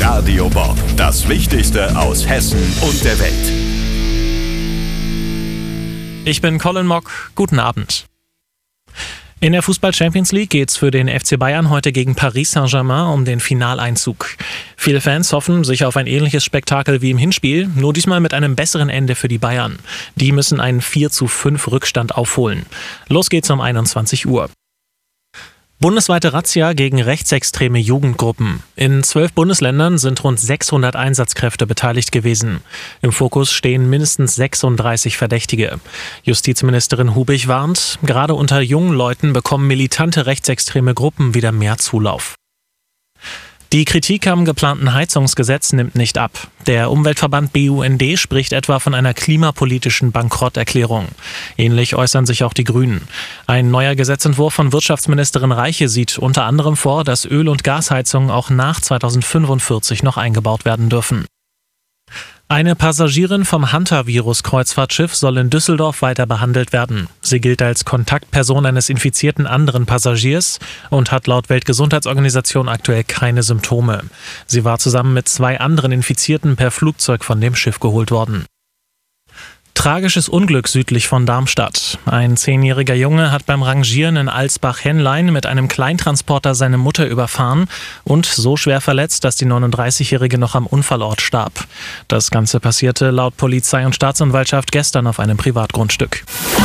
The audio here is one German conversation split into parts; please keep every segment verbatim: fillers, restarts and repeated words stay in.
Radio Bob, das Wichtigste aus Hessen und der Welt. Ich bin Colin Mock, guten Abend. In der Fußball-Champions League geht's für den F C Bayern heute gegen Paris Saint-Germain um den Finaleinzug. Viele Fans hoffen sich auf ein ähnliches Spektakel wie im Hinspiel, nur diesmal mit einem besseren Ende für die Bayern. Die müssen einen vier zu fünf Rückstand aufholen. Los geht's um einundzwanzig Uhr. Bundesweite Razzia gegen rechtsextreme Jugendgruppen. In zwölf Bundesländern sind rund sechshundert Einsatzkräfte beteiligt gewesen. Im Fokus stehen mindestens sechsunddreißig Verdächtige. Justizministerin Hubig warnt, gerade unter jungen Leuten bekommen militante rechtsextreme Gruppen wieder mehr Zulauf. Die Kritik am geplanten Heizungsgesetz nimmt nicht ab. Der Umweltverband B U N D spricht etwa von einer klimapolitischen Bankrotterklärung. Ähnlich äußern sich auch die Grünen. Ein neuer Gesetzentwurf von Wirtschaftsministerin Reiche sieht unter anderem vor, dass Öl- und Gasheizungen auch nach zweitausendfünfundvierzig noch eingebaut werden dürfen. Eine Passagierin vom Hantavirus-Kreuzfahrtschiff soll in Düsseldorf weiter behandelt werden. Sie gilt als Kontaktperson eines infizierten anderen Passagiers und hat laut Weltgesundheitsorganisation aktuell keine Symptome. Sie war zusammen mit zwei anderen Infizierten per Flugzeug von dem Schiff geholt worden. Tragisches Unglück südlich von Darmstadt. Ein zehnjähriger Junge hat beim Rangieren in Alsbach-Henlein mit einem Kleintransporter seine Mutter überfahren und so schwer verletzt, dass die neununddreißigjährige noch am Unfallort starb. Das Ganze passierte laut Polizei und Staatsanwaltschaft gestern auf einem Privatgrundstück.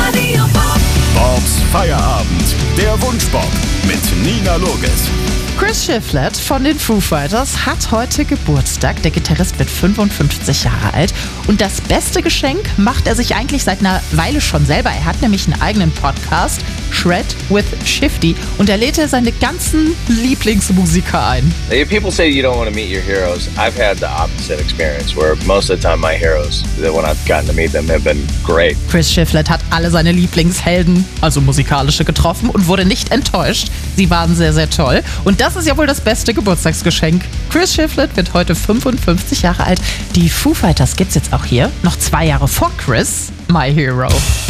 Bobs Feierabend, der Wunschbob mit Nina Loges. Chris Shiflett von den Foo Fighters hat heute Geburtstag. Der Gitarrist wird fünfundfünfzig Jahre alt. Und das beste Geschenk macht er sich eigentlich seit einer Weile schon selber. Er hat nämlich einen eigenen Podcast, Shred with Shifty. Und da lädt er seine ganzen Lieblingsmusiker ein. People say you don't want to meet your heroes. I've had the opposite experience, where most of the time my heroes, when I've gotten to meet them, have been great. Chris Shiflett hat alle seine Lieblingshelden, also musikalische, getroffen und wurde nicht enttäuscht. Sie waren sehr, sehr toll. Und das ist ja wohl das beste Geburtstagsgeschenk. Chris Shiflett wird heute fünfundfünfzig Jahre alt. Die Foo Fighters gibt's jetzt auch hier. Noch zwei Jahre vor Chris. My Hero.